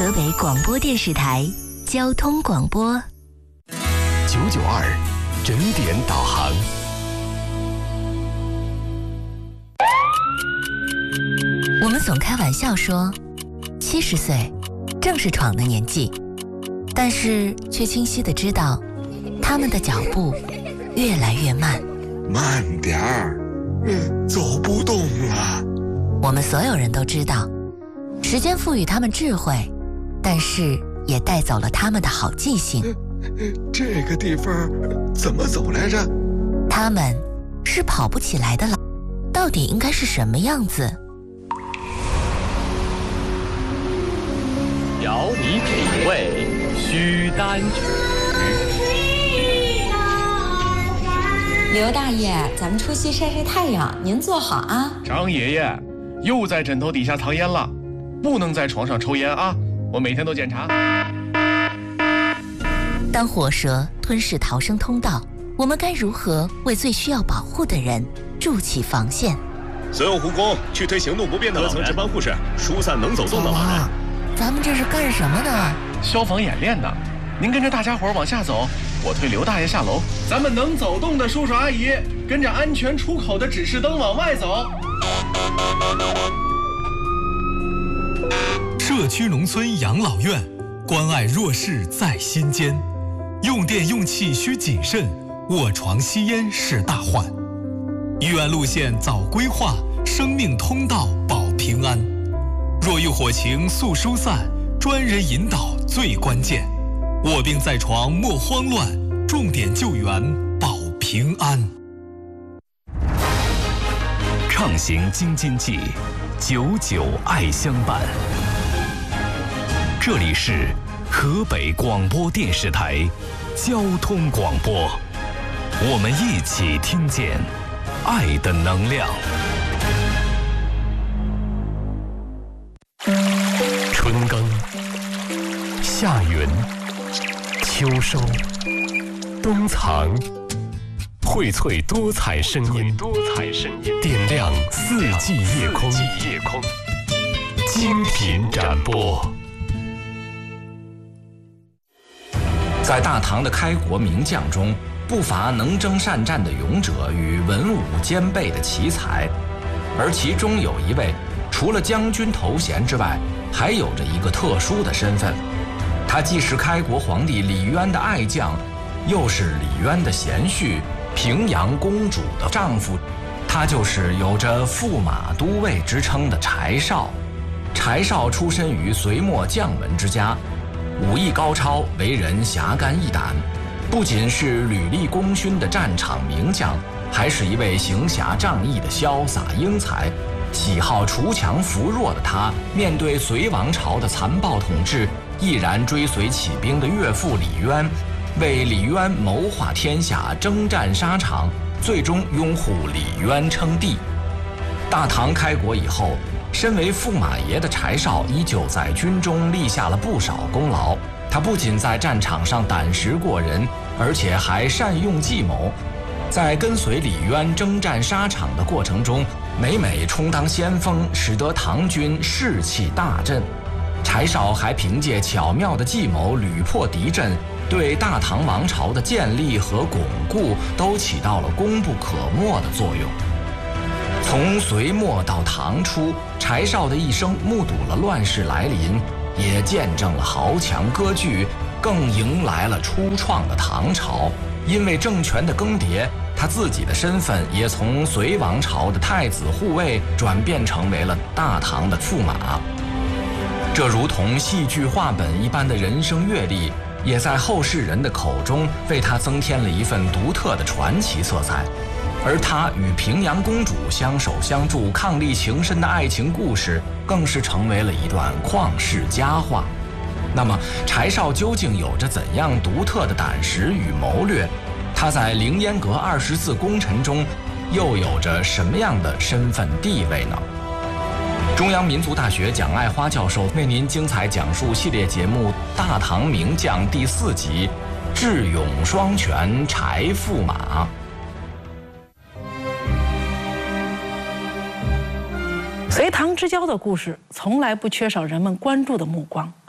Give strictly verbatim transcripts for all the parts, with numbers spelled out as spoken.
河北广播电视台交通广播九九二整点导航。 我们总开玩笑说，七十岁正是闯的年纪，但是却清晰地知道，他们的脚步越来越慢。 慢点儿，嗯，走不动了。 我们所有人都知道，时间赋予他们智慧，但是也带走了他们的好记性。 这个地方怎么走来着？ 他们是跑不起来的了，到底应该是什么样子？ 邀你品味须丹曲。 刘大爷，咱们出去晒晒太阳，您坐好啊。 张爷爷又在枕头底下藏烟了，不能在床上抽烟啊，我每天都检查。 当火蛇吞噬逃生通道，我们该如何为最需要保护的人筑起防线？ 所有护工去推行动不便的老人，各层值班护士疏散能走动的老人。 咱们这是干什么呢？ 消防演练呢。您跟着大家伙往下走，我推刘大爷下楼。咱们能走动的叔叔阿姨，跟着安全出口的指示灯往外走。 社区农村养老院，关爱弱势在心间。用电用气需谨慎，卧床吸烟是大患。医院路线早规划，生命通道保平安。若遇火情速疏散，专人引导最关键。卧病在床莫慌乱，重点救援保平安。 畅行京津冀，九九爱相伴。这里是河北广播电视台交通广播，我们一起听见爱的能量。春耕、夏耘、秋收、冬藏，荟萃多彩声音，多彩声音点亮四季夜空，夜空精品展播。 在大唐的开国名将中，不乏能征善战的勇者与文武兼备的奇才，而其中有一位，除了将军头衔之外，还有着一个特殊的身份。他既是开国皇帝李渊的爱将，又是李渊的贤婿平阳公主的丈夫，他就是有着驸马都尉之称的柴绍。柴绍出身于隋末将门之家，武艺高超，为人侠肝义胆，不仅是屡立功勋的战场名将，还是一位行侠仗义的潇洒英才。喜好锄强扶弱的他，面对隋王朝的残暴统治，毅然追随起兵的岳父李渊，为李渊谋划天下，征战沙场，最终拥护李渊称帝。大唐开国以后，身为驸马爷的柴绍依旧在军中立下了不少功劳。他不仅在战场上胆识过人，而且还善用计谋。在跟随李渊征战沙场的过程中，每每充当先锋，使得唐军士气大振。柴绍还凭借巧妙的计谋屡破敌阵，对大唐王朝的建立和巩固都起到了功不可没的作用。从隋末到唐初，柴绍的一生目睹了乱世来临，也见证了豪强割据，更迎来了初创的唐朝。因为政权的更迭，他自己的身份也从隋王朝的太子护卫转变成为了大唐的驸马。这如同戏剧话本一般的人生阅历，也在后世人的口中为他增添了一份独特的传奇色彩。而他与平阳公主相守相助、伉俪情深的爱情故事，更是成为了一段旷世佳话。那么，柴绍究竟有着怎样独特的胆识与谋略？他在凌烟阁二十四功臣中，又有着什么样的身份地位呢？中央民族大学蒋爱花教授为您精彩讲述系列节目《大唐名将》第四集《智勇双全柴驸马》。 隋唐之交的故事从来不缺少人们关注的目光。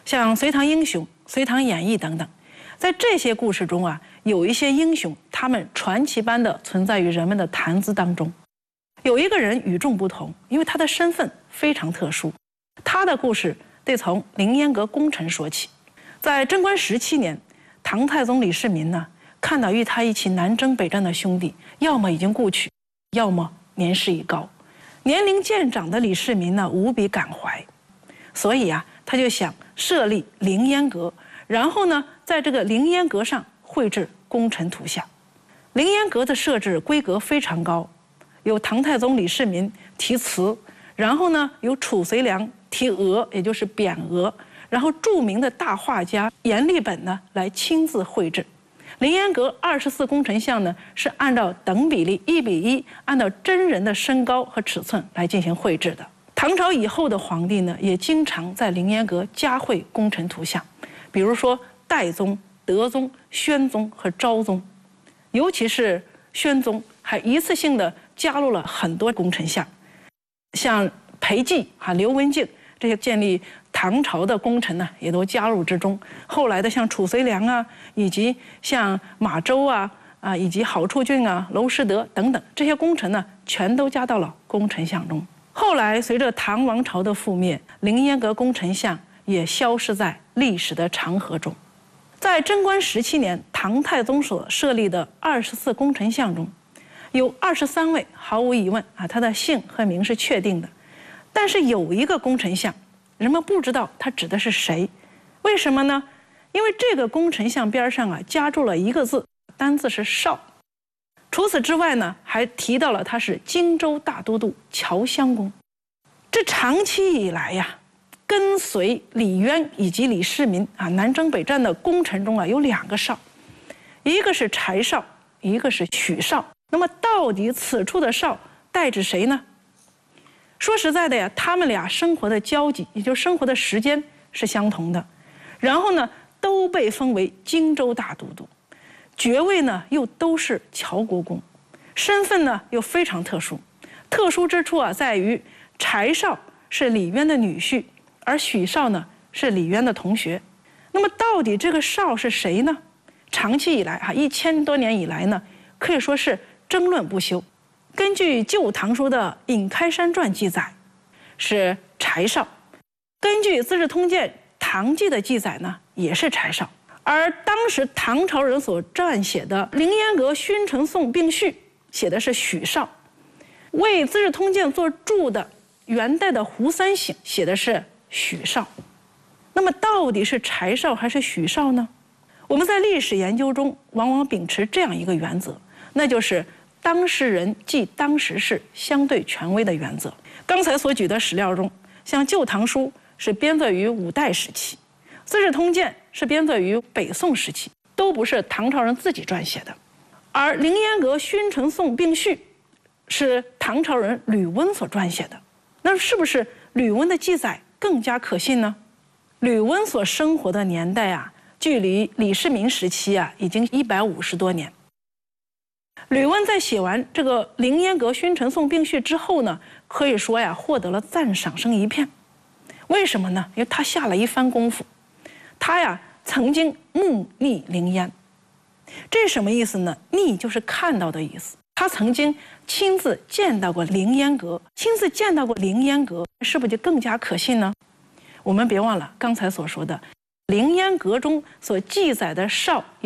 像《隋唐英雄》《隋唐演义》等等。在这些故事中啊，有一些英雄，他们传奇般的存在于人们的谈资当中。有一个人与众不同，因为他的身份非常特殊。他的故事得从凌烟阁功臣说起。在贞观十七年，唐太宗李世民呢，看到与他一起南征北战的兄弟，要么已经故去，要么年事已高。年龄渐长的李世民呢，无比感怀，所以啊，他就想设立凌烟阁，然后呢，在这个凌烟阁上绘制功臣图像。凌烟阁的设置规格非常高，由唐太宗李世民题词，然后呢，由褚遂良题额，也就是匾额，然后著名的大画家阎立本呢来亲自绘制。凌烟阁二十四功臣像呢，是按照等比例一比一，按照真人的身高和尺寸来进行绘制的。唐朝以后的皇帝呢，也经常在凌烟阁加绘功臣图像，比如说代宗、德宗、宣宗和昭宗，尤其是宣宗，还一次性的加入了很多功臣像，像裴寂啊、刘文静这些建立唐朝的功臣呢，也都加入之中。后来的像褚遂良啊，以及像马周啊啊，以及郝处俊啊、娄师德等等这些功臣呢，全都加到了功臣像中。后来随着唐王朝的覆灭，凌烟阁功臣像也消失在历史的长河中。在贞观十七年，唐太宗所设立的二十四功臣像中，有二十三位毫无疑问啊，他的姓和名是确定的。但是有一个功臣像，人们不知道他指的是谁，为什么呢？因为这个功臣像边上啊加注了一个字，单字是少。除此之外呢，还提到了他是荆州大都督乔襄公。这长期以来呀、啊，跟随李渊以及李世民啊南征北战的功臣中啊，有两个少，一个是柴少，一个是许少。那么到底此处的少代指谁呢？说实在的呀，他们俩生活的交集，也就是生活的时间是相同的，然后呢，都被封为荆州大都督，爵位呢又都是乔国公，身份呢又非常特殊。特殊之处啊，在于柴少是李渊的女婿，而许少呢是李渊的同学。那么到底这个少是谁呢？长期以来啊，一千多年以来呢，可以说是争论不休。根据《旧唐书》的《隐开山传》记载，是柴少；根据《资治通鉴·唐纪》的记载呢，也是柴少。而当时唐朝人所撰写的《凌烟阁勋臣颂并序》写的是许少，为《资治通鉴》做注的元代的胡三省写的是许少。那么到底是柴少还是许少呢？我们在历史研究中往往秉持这样一个原则，那就是当事人即当时事相对权威的原则。刚才所举的史料中，像《旧唐书》是编纂于五代时期，《资治通鉴》是编纂于北宋时期，都不是唐朝人自己撰写的。而《凌烟阁勋臣颂并序》是唐朝人吕温所撰写的，那是不是吕温的记载更加可信呢？吕温所生活的年代啊，距离李世民时期啊，已经一百五十多年。吕温在写完这个《凌烟阁勋臣颂并序》之后呢，可以说呀，获得了赞赏声一片。为什么呢？因为他下了一番功夫。他呀，曾经目睨凌烟，这是什么意思呢？睨就是看到的意思。他曾经亲自见到过凌烟阁，亲自见到过凌烟阁，是不是就更加可信呢？我们别忘了刚才所说的，凌烟阁中所记载的少，